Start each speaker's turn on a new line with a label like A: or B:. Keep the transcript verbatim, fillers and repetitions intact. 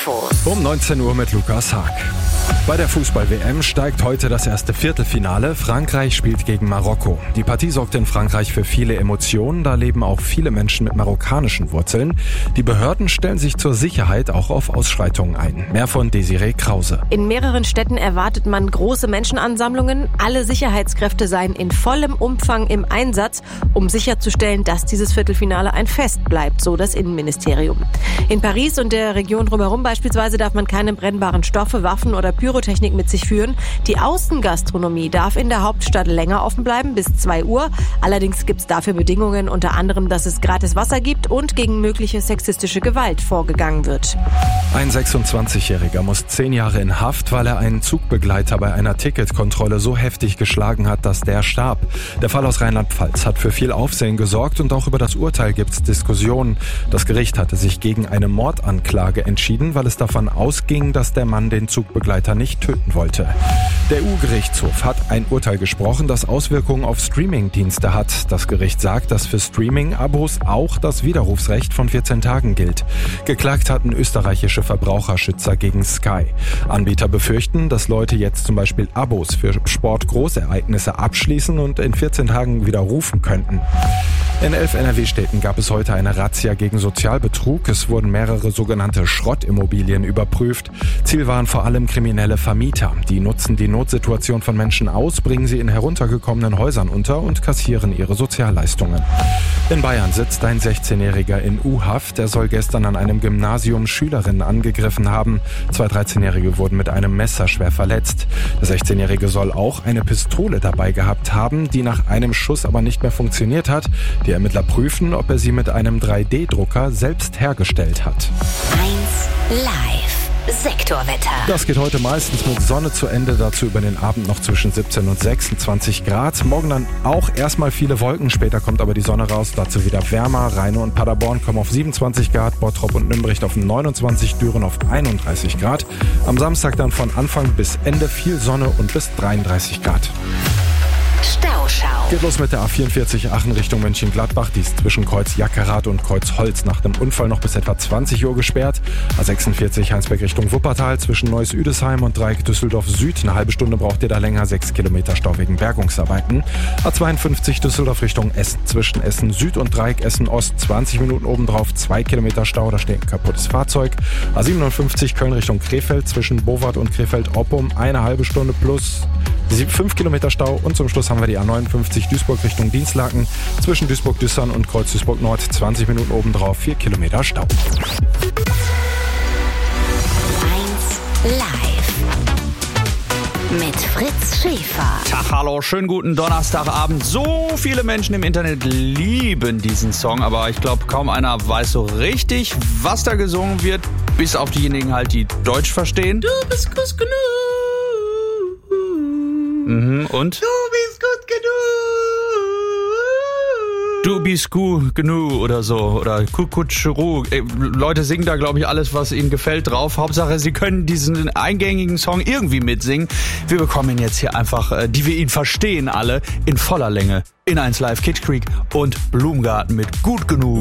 A: Infos.
B: Um neunzehn Uhr mit Lukas Haag. Bei der Fußball-W M steigt heute das erste Viertelfinale. Frankreich spielt gegen Marokko. Die Partie sorgt in Frankreich für viele Emotionen. Da leben auch viele Menschen mit marokkanischen Wurzeln. Die Behörden stellen sich zur Sicherheit auch auf Ausschreitungen ein. Mehr von Desiree Krause.
C: In mehreren Städten erwartet man große Menschenansammlungen. Alle Sicherheitskräfte seien in vollem Umfang im Einsatz, um sicherzustellen, dass dieses Viertelfinale ein Fest bleibt, so das Innenministerium. In Paris und der Region drumherum beispielsweise darf man keine brennbaren Stoffe, Waffen oder Pyrotechnik mit sich führen. Die Außengastronomie darf in der Hauptstadt länger offen bleiben, bis zwei Uhr. Allerdings gibt es dafür Bedingungen, unter anderem, dass es gratis Wasser gibt und gegen mögliche sexistische Gewalt vorgegangen wird.
B: Ein sechsundzwanzigjähriger muss zehn Jahre in Haft, weil er einen Zugbegleiter bei einer Ticketkontrolle so heftig geschlagen hat, dass der starb. Der Fall aus Rheinland-Pfalz hat für viel Aufsehen gesorgt und auch über das Urteil gibt es Diskussionen. Das Gericht hatte sich gegen eine Mordanklage entschieden, weil es davon ausging, dass der Mann den Zugbegleiter nicht töten wollte. Der E U-Gerichtshof hat ein Urteil gesprochen, das Auswirkungen auf Streaming-Dienste hat. Das Gericht sagt, dass für Streaming-Abos auch das Widerrufsrecht von vierzehn Tagen gilt. Geklagt hatten österreichische Verbraucherschützer gegen Sky. Anbieter befürchten, dass Leute jetzt zum Beispiel Abos für Sportgroßereignisse abschließen und in vierzehn Tagen widerrufen könnten. In elf N R W-Städten gab es heute eine Razzia gegen Sozialbetrug. Es wurden mehrere sogenannte Schrottimmobilien überprüft. Ziel waren vor allem kriminelle Vermieter. Die nutzen die Notsituation von Menschen aus, bringen sie in heruntergekommenen Häusern unter und kassieren ihre Sozialleistungen. In Bayern sitzt ein sechzehnjähriger in U-Haft. Er soll gestern an einem Gymnasium Schülerinnen angegriffen haben. Zwei dreizehnjährige wurden mit einem Messer schwer verletzt. Der sechzehnjährige soll auch eine Pistole dabei gehabt haben, die nach einem Schuss aber nicht mehr funktioniert hat. Die Ermittler prüfen, ob er sie mit einem drei D Drucker selbst hergestellt hat.
A: eins Live Sektorwetter.
B: Das geht heute meistens mit Sonne zu Ende, dazu über den Abend noch zwischen siebzehn und sechsundzwanzig Grad. Morgen dann auch erstmal viele Wolken, später kommt aber die Sonne raus, dazu wieder wärmer. Rheine und Paderborn kommen auf siebenundzwanzig Grad, Bottrop und Nümbricht auf neunundzwanzig, Düren auf einunddreißig Grad. Am Samstag dann von Anfang bis Ende viel Sonne und bis dreiunddreißig Grad.
A: Stauschau.
B: Geht los mit der A vierundvierzig Aachen Richtung Mönchengladbach. Die ist zwischen Kreuz Jackerath und Kreuz Holz nach dem Unfall noch bis etwa zwanzig Uhr gesperrt. A sechsundvierzig Heinsberg Richtung Wuppertal zwischen Neuss-Üdesheim und Dreieck Düsseldorf Süd. Eine halbe Stunde braucht ihr da länger, sechs Kilometer Stau wegen Bergungsarbeiten. A zweiundfünfzig Düsseldorf Richtung Essen zwischen Essen Süd und Dreieck Essen Ost. zwanzig Minuten obendrauf, zwei Kilometer Stau, da steht ein kaputtes Fahrzeug. A siebenundfünfzig Köln Richtung Krefeld zwischen Bowart und Krefeld-Oppum. Eine halbe Stunde plus fünf Kilometer Stau. Und zum Schluss haben wir die A neunundfünfzig Duisburg Richtung Dienstlaken zwischen Duisburg-Düssern und Kreuz Duisburg Nord. zwanzig Minuten obendrauf, vier Kilometer Stau.
A: eins Live mit Fritz Schäfer.
D: Tag, hallo, schönen guten Donnerstagabend. So viele Menschen im Internet lieben diesen Song, aber ich glaube, kaum einer weiß so richtig, was da gesungen wird, bis auf diejenigen halt, die Deutsch verstehen.
E: Du bist gut genug.
D: Mhm, und?
E: Du bist gut genug.
D: Du bist gut genug oder so. Oder Kukutschuru. Leute singen da, glaube ich, alles, was ihnen gefällt, drauf. Hauptsache, sie können diesen eingängigen Song irgendwie mitsingen. Wir bekommen ihn jetzt hier einfach, die wir ihn verstehen alle, in voller Länge. In eins Live Kitschkrieg und Blumengarten mit Gut genug.